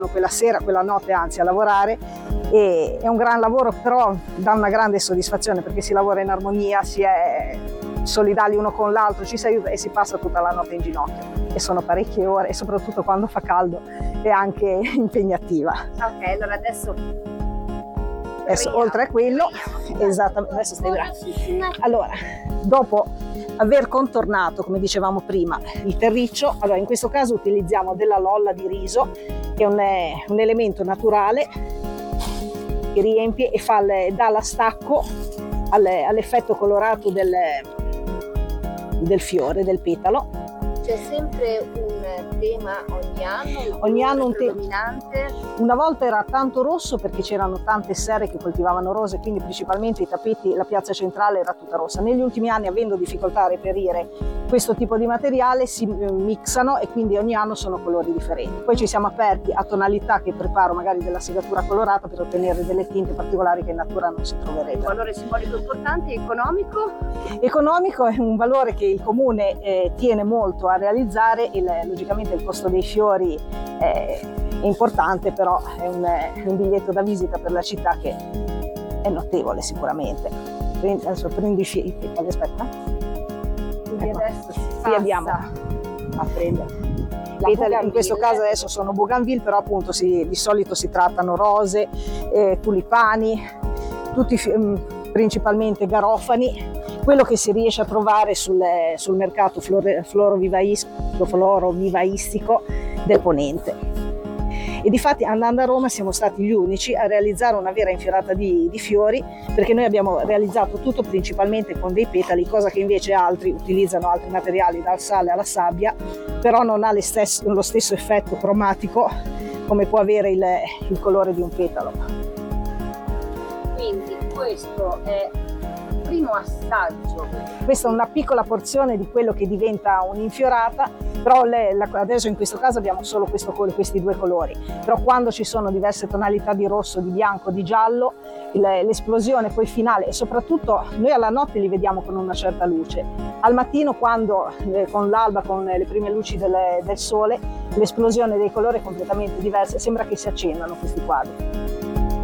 quella sera, quella notte anzi a lavorare, e è un gran lavoro, però dà una grande soddisfazione perché si lavora in armonia, si è solidali uno con l'altro, ci si aiuta e si passa tutta la notte in ginocchio, e sono parecchie ore e soprattutto quando fa caldo è anche impegnativa. Ok, allora adesso oltre a quello, esattamente, adesso stai bravo. Allora, dopo aver contornato, come dicevamo prima, il terriccio, allora in questo caso utilizziamo della lolla di riso, che è un elemento naturale che riempie e dà la stacco all'effetto colorato del fiore, del petalo. C'è sempre un tema ogni Ogni anno un tema dominante. Una volta era tanto rosso perché c'erano tante serre che coltivavano rose, quindi principalmente i tappeti, la piazza centrale era tutta rossa. Negli ultimi anni, avendo difficoltà a reperire questo tipo di materiale, si mixano e quindi ogni anno sono colori differenti. Poi ci siamo aperti a tonalità che preparo magari della segatura colorata per ottenere delle tinte particolari che in natura non si troverebbero. Un valore simbolico importante, economico? Economico è un valore che il comune tiene molto a realizzare, e logicamente il costo dei fiori è importante, però è un biglietto da visita per la città che è notevole sicuramente. Adesso prendi i petali, aspetta. Quindi Ecco. adesso si Qui abbiamo a prendere. In questo caso adesso sono bougainville, però appunto di solito si trattano rose, tulipani, tutti principalmente garofani, quello che si riesce a trovare sul mercato florovivaistico del Ponente. E difatti, andando a Roma, siamo stati gli unici a realizzare una vera infiorata di fiori, perché noi abbiamo realizzato tutto principalmente con dei petali, cosa che invece altri utilizzano altri materiali, dal sale alla sabbia, però non ha lo stesso effetto cromatico come può avere il colore di un petalo. Quindi questo è il primo assaggio. Questa è una piccola porzione di quello che diventa un'infiorata, però adesso in questo caso abbiamo solo questi due colori, però quando ci sono diverse tonalità di rosso, di bianco, di giallo, l'esplosione poi finale, e soprattutto noi alla notte li vediamo con una certa luce, al mattino quando con l'alba, con le prime luci del sole, l'esplosione dei colori è completamente diversa, sembra che si accendano questi quadri.